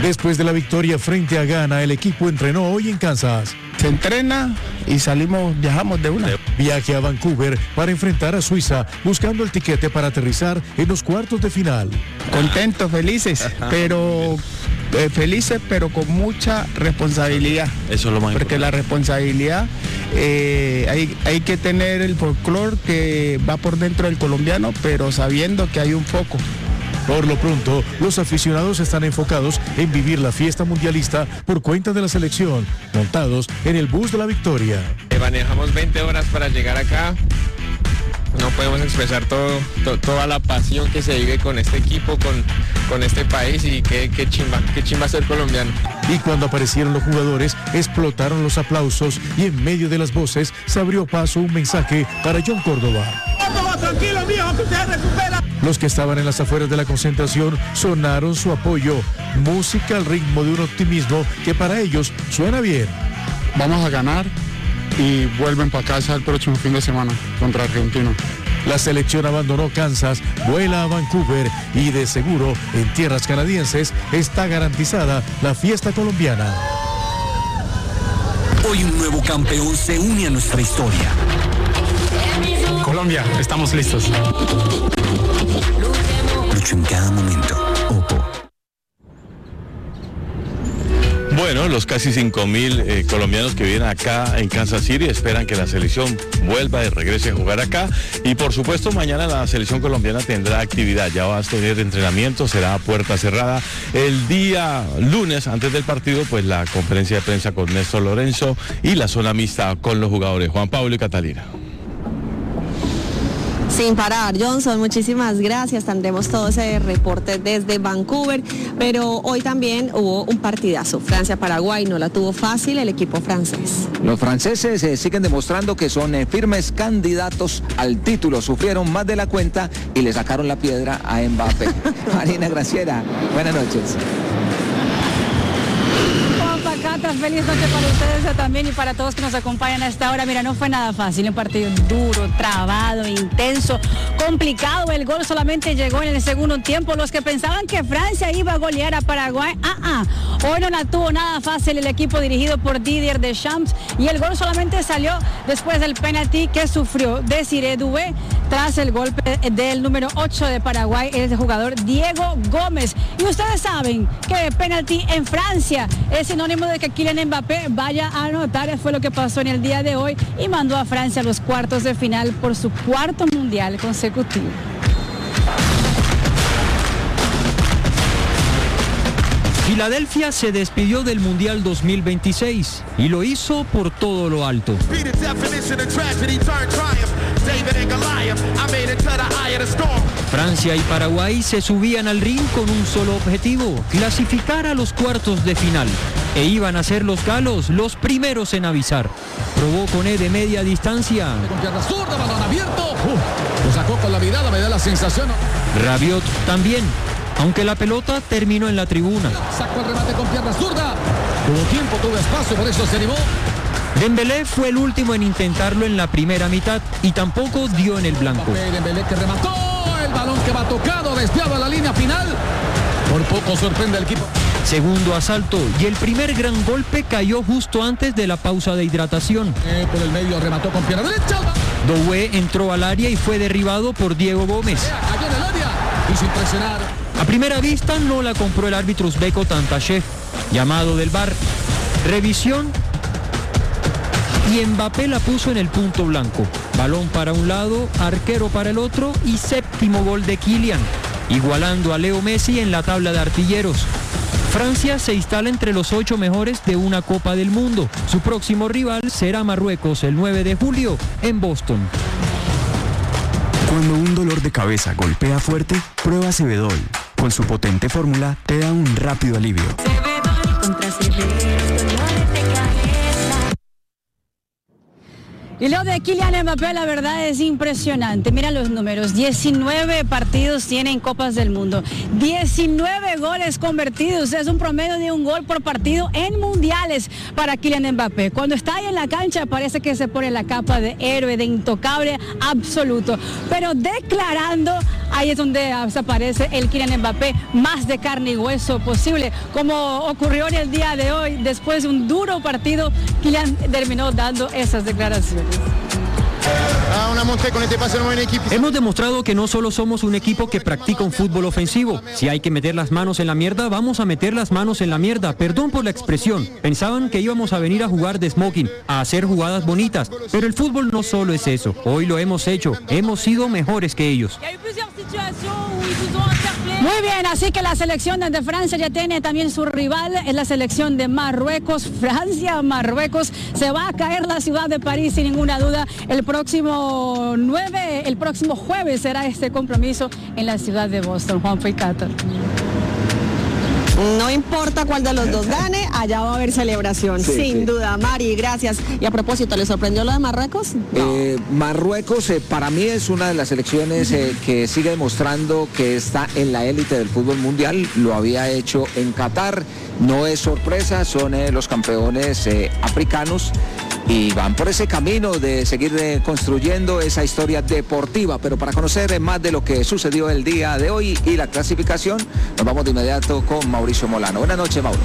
Después de la victoria frente a Ghana, el equipo entrenó hoy en Kansas. Se entrena y viajamos de una. Viaje a Vancouver para enfrentar a Suiza, buscando el tiquete para aterrizar en los cuartos de final. Contentos, felices, pero con mucha responsabilidad. Eso es lo más importante. Porque la responsabilidad, hay que tener el folclore que va por dentro del colombiano, pero sabiendo que hay un foco. Por lo pronto, los aficionados están enfocados en vivir la fiesta mundialista por cuenta de la selección, montados en el bus de la victoria. Manejamos 20 horas para llegar acá. No podemos expresar toda la pasión que se vive con este equipo, con este país, y qué chimba ser colombiano. Y cuando aparecieron los jugadores, explotaron los aplausos y en medio de las voces se abrió paso un mensaje para John Córdoba. Tranquilo, viejo, que usted recupera. Los que estaban en las afueras de la concentración sonaron su apoyo, música al ritmo de un optimismo que para ellos suena bien. Vamos a ganar y vuelven para casa el próximo fin de semana contra Argentina. La selección abandonó Kansas, vuela a Vancouver y de seguro en tierras canadienses está garantizada la fiesta colombiana. Hoy un nuevo campeón se une a nuestra historia. Colombia, estamos listos. Lucho en cada momento. Oppo. Bueno, los casi 5.000 colombianos que vienen acá en Kansas City esperan que la selección vuelva y regrese a jugar acá. Y por supuesto, mañana la selección colombiana tendrá actividad. Ya va a tener entrenamiento, será a puerta cerrada. El día lunes, antes del partido, pues la conferencia de prensa con Néstor Lorenzo y la zona mixta con los jugadores Juan Pablo y Catalina. Sin parar, Johnson, muchísimas gracias. Tendremos todo ese reporte desde Vancouver, pero hoy también hubo un partidazo. Francia-Paraguay no la tuvo fácil el equipo francés. Los franceses siguen demostrando que son firmes candidatos al título. Sufrieron más de la cuenta y le sacaron la piedra a Mbappé. Marina Graciera, buenas noches. Feliz noche para ustedes también y para todos que nos acompañan a esta hora. Mira, no fue nada fácil, un partido duro, trabado, intenso, complicado. El gol solamente llegó en el segundo tiempo. Los que pensaban que Francia iba a golear a Paraguay, hoy no la tuvo nada fácil el equipo dirigido por Didier Deschamps, y el gol solamente salió después del penalti que sufrió Desiré Doué tras el golpe del número 8 de Paraguay, el jugador Diego Gómez. Y ustedes saben que penalti en Francia es sinónimo de que Kylian Mbappé vaya a anotar. Fue lo que pasó en el día de hoy y mandó a Francia a los cuartos de final por su cuarto mundial consecutivo. Filadelfia se despidió del Mundial 2026 y lo hizo por todo lo alto. Francia y Paraguay se subían al ring con un solo objetivo: clasificar a los cuartos de final. E iban a ser los galos los primeros en avisar. Probó Koné de media distancia. Con pierna zurda, balón abierto. Lo sacó con la mirada, me da la sensación. Rabiot también, aunque la pelota terminó en la tribuna. Sacó el remate con pierna zurda. Tuvo tiempo, tuvo espacio, por eso se animó. Dembélé fue el último en intentarlo en la primera mitad y tampoco dio en el blanco. Dembélé que remató, el balón que va tocado, desviado a la línea final. Por poco sorprende al equipo. Segundo asalto y el primer gran golpe cayó justo antes de la pausa de hidratación. Por el medio remató con pierna derecha. Doué entró al área y fue derribado por Diego Gómez. Cayó en el área, quiso impresionar. A primera vista no la compró el árbitro uzbeco Tantashev. Llamado del VAR, revisión y Mbappé la puso en el punto blanco. Balón para un lado, arquero para el otro y séptimo gol de Kylian, igualando a Leo Messi en la tabla de artilleros. Francia se instala entre los 8 mejores de una Copa del Mundo. Su próximo rival será Marruecos el 9 de julio en Boston. Cuando un dolor de cabeza golpea fuerte, prueba Cebedol. Con su potente fórmula te da un rápido alivio. Y lo de Kylian Mbappé, la verdad es impresionante. Mira los números, 19 partidos tiene en Copas del Mundo, 19 goles convertidos, es un promedio de un gol por partido en mundiales para Kylian Mbappé. Cuando está ahí en la cancha parece que se pone la capa de héroe, de intocable absoluto, pero declarando, ahí es donde aparece el Kylian Mbappé más de carne y hueso posible, como ocurrió en el día de hoy. Después de un duro partido, Kylian terminó dando esas declaraciones. Hemos demostrado que no solo somos un equipo que practica un fútbol ofensivo. Si hay que meter las manos en la mierda, vamos a meter las manos en la mierda. Perdón por la expresión. Pensaban que íbamos a venir a jugar de smoking, a hacer jugadas bonitas. Pero el fútbol no solo es eso. Hoy lo hemos hecho. Hemos sido mejores que ellos. Muy bien, así que la selección de Francia ya tiene también su rival, es la selección de Marruecos. Francia-Marruecos, se va a caer la ciudad de París sin ninguna duda. El próximo jueves será este compromiso en la ciudad de Boston. Juanpa y Cata. No importa cuál de los dos gane, allá va a haber celebración, sin duda. Mari, gracias. Y a propósito, ¿le sorprendió lo de Marruecos? No. Marruecos para mí es una de las selecciones que sigue demostrando que está en la élite del fútbol mundial. Lo había hecho en Qatar, no es sorpresa, son los campeones africanos y van por ese camino de seguir construyendo esa historia deportiva. Pero para conocer más de lo que sucedió el día de hoy y la clasificación, nos vamos de inmediato con Mauricio Molano. Buenas noches, Mauro.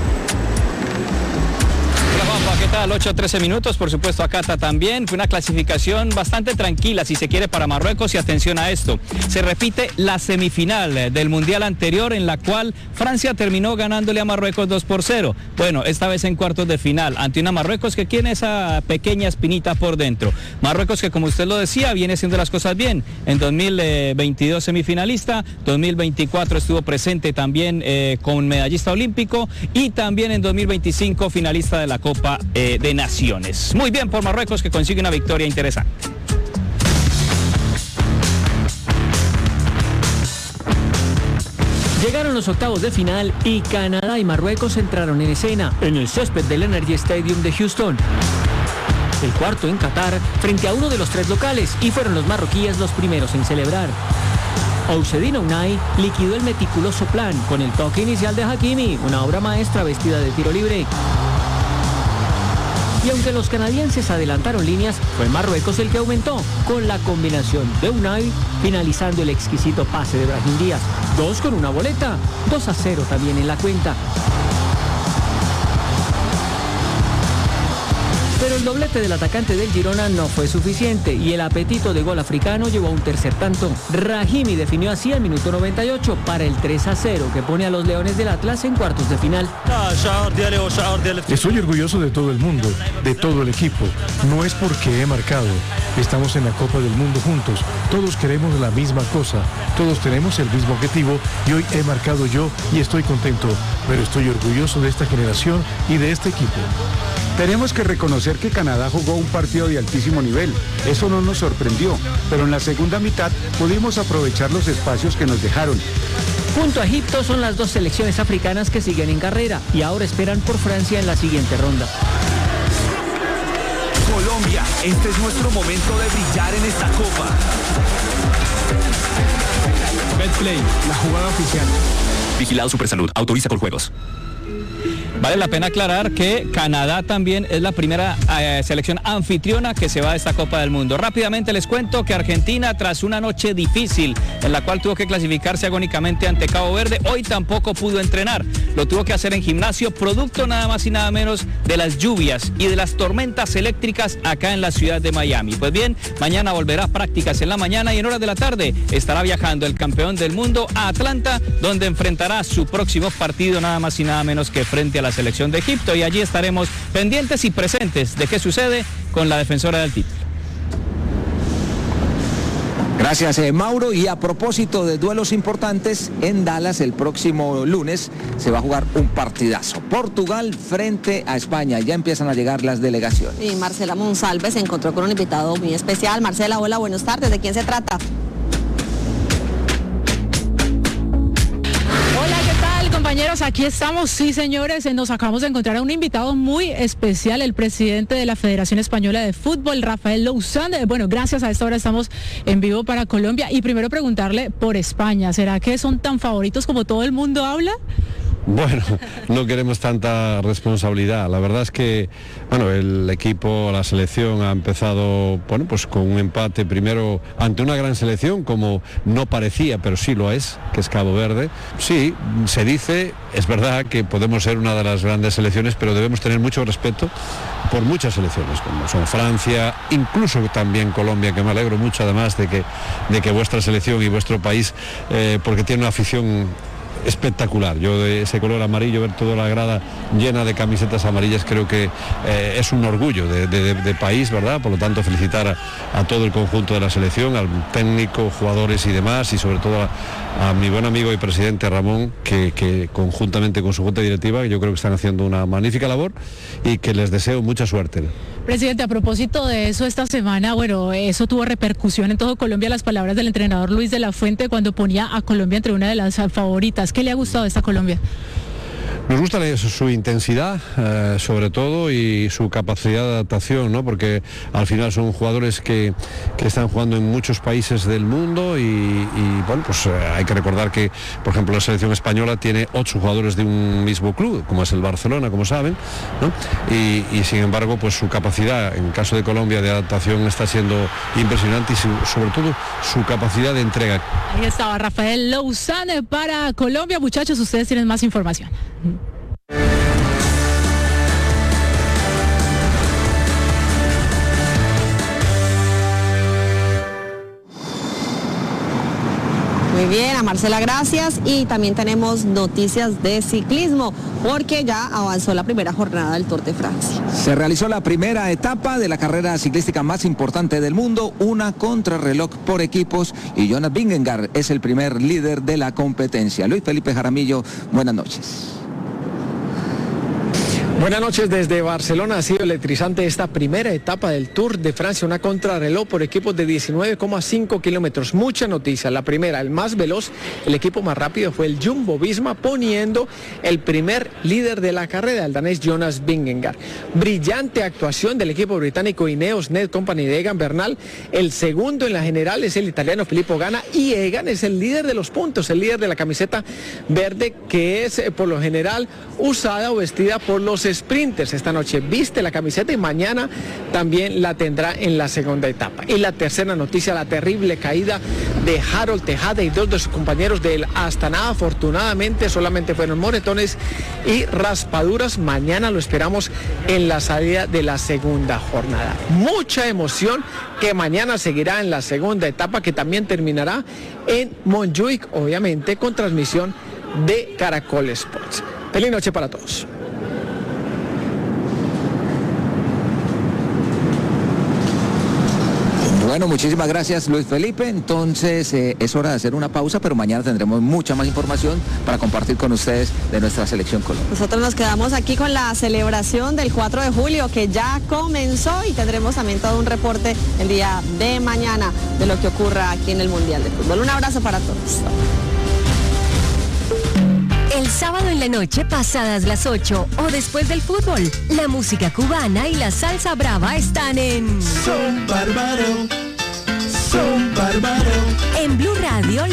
Hola Juanpa, ¿qué tal? 8-13 minutos, por supuesto a Cata también. Fue una clasificación bastante tranquila, si se quiere, para Marruecos, y atención a esto. Se repite la semifinal del Mundial anterior, en la cual Francia terminó ganándole a Marruecos 2-0. Bueno, esta vez en cuartos de final, ante una Marruecos que tiene esa pequeña espinita por dentro. Marruecos que, como usted lo decía, viene haciendo las cosas bien. En 2022 semifinalista, 2024 estuvo presente también con medallista olímpico, y también en 2025 finalista de la Copa de Naciones. Muy bien por Marruecos, que consigue una victoria interesante. Llegaron los octavos de final y Canadá y Marruecos entraron en escena en el césped del Energy Stadium de Houston. El cuarto en Qatar, frente a uno de los tres locales, y fueron los marroquíes los primeros en celebrar. Ousedine Unai liquidó el meticuloso plan con el toque inicial de Hakimi, una obra maestra vestida de tiro libre. Y aunque los canadienses adelantaron líneas, fue Marruecos el que aumentó, con la combinación de Unai finalizando el exquisito pase de Brahim Díaz. 2 con una boleta, 2-0 también en la cuenta. Pero el doblete del atacante del Girona no fue suficiente y el apetito de gol africano llevó a un tercer tanto. Rahimi definió así al minuto 98 para el 3-0 que pone a los Leones del Atlas en cuartos de final. Estoy orgulloso de todo el mundo, de todo el equipo. No es porque he marcado. Estamos en la Copa del Mundo juntos. Todos queremos la misma cosa. Todos tenemos el mismo objetivo y hoy he marcado yo y estoy contento. Pero estoy orgulloso de esta generación y de este equipo. Tenemos que reconocer que Canadá jugó un partido de altísimo nivel. Eso no nos sorprendió, pero en la segunda mitad pudimos aprovechar los espacios que nos dejaron. Junto a Egipto son las dos selecciones africanas que siguen en carrera y ahora esperan por Francia en la siguiente ronda. Colombia, este es nuestro momento de brillar en esta copa. Betplay, la jugada oficial. Vigilado Supersalud, autoriza con juegos. Vale la pena aclarar que Canadá también es la primera selección anfitriona que se va a esta Copa del Mundo. Rápidamente les cuento que Argentina, tras una noche difícil en la cual tuvo que clasificarse agónicamente ante Cabo Verde, hoy tampoco pudo entrenar. Lo tuvo que hacer en gimnasio, producto nada más y nada menos de las lluvias y de las tormentas eléctricas acá en la ciudad de Miami. Pues bien, mañana volverá a prácticas en la mañana y en horas de la tarde estará viajando el campeón del mundo a Atlanta, donde enfrentará su próximo partido nada más y nada menos que frente a la selección de Egipto, y allí estaremos pendientes y presentes de qué sucede con la defensora del título. Gracias, Mauro. Y a propósito de duelos importantes, en Dallas el próximo lunes se va a jugar un partidazo. Portugal frente a España. Ya empiezan a llegar las delegaciones. Y Marcela Monsalve se encontró con un invitado muy especial. Marcela, hola, buenas tardes. ¿De quién se trata? Hola, ¿qué tal, compañero Compañeros, aquí estamos, sí señores, nos acabamos de encontrar a un invitado muy especial, el presidente de la Federación Española de Fútbol, Rafael Louzán. Bueno, gracias, a esta hora estamos en vivo para Colombia y primero preguntarle por España, ¿será que son tan favoritos como todo el mundo habla? Bueno, no queremos tanta responsabilidad. La verdad es que, bueno, el equipo, la selección ha empezado, bueno, pues con un empate primero ante una gran selección, como no parecía, pero sí lo es, que es Cabo Verde. Sí, se dice, es verdad que podemos ser una de las grandes selecciones, pero debemos tener mucho respeto por muchas selecciones, como son Francia, incluso también Colombia, que me alegro mucho además de que vuestra selección y vuestro país, porque tiene una afición espectacular. Yo de ese color amarillo, ver toda la grada llena de camisetas amarillas, creo que es un orgullo de país, ¿verdad? Por lo tanto, felicitar a todo el conjunto de la selección, al técnico, jugadores y demás, y sobre todo a mi buen amigo y presidente Ramón, que conjuntamente con su junta directiva, yo creo que están haciendo una magnífica labor y que les deseo mucha suerte. Presidente, a propósito de eso, esta semana, bueno, eso tuvo repercusión en todo Colombia, las palabras del entrenador Luis de la Fuente cuando ponía a Colombia entre una de las favoritas. ¿Qué le ha gustado de esta Colombia? Nos gusta su intensidad, sobre todo, y su capacidad de adaptación, ¿no? Porque al final son jugadores que están jugando en muchos países del mundo y bueno, pues hay que recordar que, por ejemplo, la selección española tiene 8 jugadores de un mismo club, como es el Barcelona, como saben, ¿no? Y sin embargo, pues su capacidad, en el caso de Colombia, de adaptación está siendo impresionante y sobre todo su capacidad de entrega. Ahí estaba Rafael Louzán para Colombia. Muchachos, ustedes tienen más información. Muy bien, a Marcela, gracias. Y también tenemos noticias de ciclismo, porque ya avanzó la primera jornada del Tour de Francia. Se realizó la primera etapa de la carrera ciclística más importante del mundo, una contrarreloj por equipos, y Jonas Vingegaard es el primer líder de la competencia. Luis Felipe Jaramillo, buenas noches. Buenas noches desde Barcelona. Ha sido electrizante esta primera etapa del Tour de Francia, una contrarreloj por equipos de 19,5 kilómetros. Mucha noticia. La primera, el más veloz, el equipo más rápido fue el Jumbo Visma, poniendo el primer líder de la carrera, el danés Jonas Vingegaard. Brillante actuación del equipo británico Ineos Net Company de Egan Bernal. El segundo en la general es el italiano Filippo Ganna, y Egan es el líder de los puntos, el líder de la camiseta verde, que es por lo general usada o vestida por los sprinters. Esta noche viste la camiseta y mañana también la tendrá en la segunda etapa. Y la tercera noticia, la terrible caída de Harold Tejada y 2 de sus compañeros del Astana. Afortunadamente solamente fueron moretones y raspaduras. Mañana lo esperamos en la salida de la segunda jornada. Mucha emoción que mañana seguirá en la segunda etapa, que también terminará en Montjuic, obviamente con transmisión de Caracol Sports. Feliz noche para todos. Bueno, muchísimas gracias, Luis Felipe. Entonces es hora de hacer una pausa, pero mañana tendremos mucha más información para compartir con ustedes de nuestra selección Colombia. Nosotros nos quedamos aquí con la celebración del 4 de julio que ya comenzó, y tendremos también todo un reporte el día de mañana de lo que ocurra aquí en el Mundial de Fútbol. Un abrazo para todos. El sábado en la noche, pasadas las 8 o después del fútbol, la música cubana y la salsa brava están en Son Bárbaro, Son Bárbaro. En Blue Radio.